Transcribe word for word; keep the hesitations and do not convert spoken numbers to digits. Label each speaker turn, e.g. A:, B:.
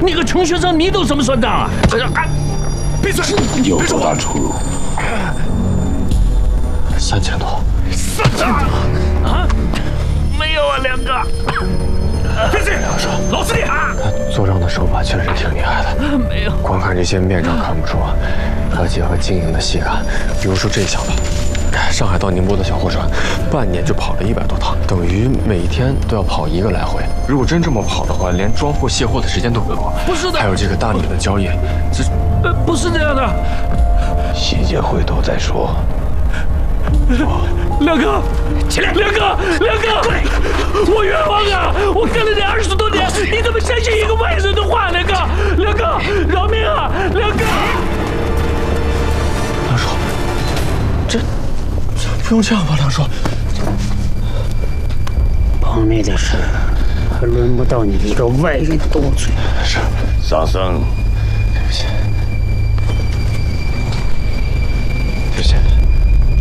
A: 你个穷学生，你都这么算账啊？
B: 闭嘴！
C: 有多大出入？
D: 三千多。
A: 三千多啊？没有啊，梁哥。
B: 闭嘴！老实点啊！
D: 做账的手法确实挺厉害的。
A: 没有。
D: 光看这些面账看不出，要结合经营的细看。比如说这项吧。 上海到宁波的小货船，半年就跑了一百多趟，等于每天都要跑一个来回。如果真这么跑的话，连装货卸货的时间都不够。
A: 不是的，
D: 还有这个大米的交易，这
A: 呃不是这样的。
C: 细节回头再说。
A: 梁哥，起来！梁哥，梁哥，过来！我冤枉啊！我干了这二十多年，你怎么相信一个外人的话？梁哥，梁哥，饶命啊！梁哥，
D: 梁叔，这。 不用这样吧，梁叔。
E: 棚内的事还轮不到你一个外人多嘴。
D: 是，
C: 桑僧，